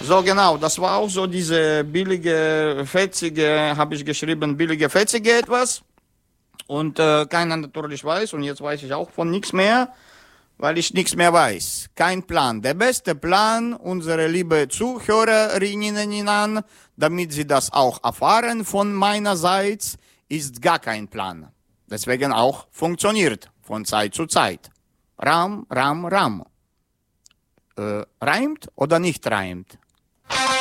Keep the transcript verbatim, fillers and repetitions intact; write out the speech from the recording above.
So genau, das war auch so diese billige, fetzige, habe ich geschrieben, billige, fetzige etwas. Und äh, keiner natürlich weiß, und jetzt weiß ich auch von nichts mehr, weil ich nichts mehr weiß. Kein Plan. Der beste Plan, unsere liebe Zuhörerinnen, damit sie das auch erfahren von meinerseits, ist gar kein Plan. Deswegen auch funktioniert von Zeit zu Zeit. Ram, Ram, Ram. Äh, reimt oder nicht reimt?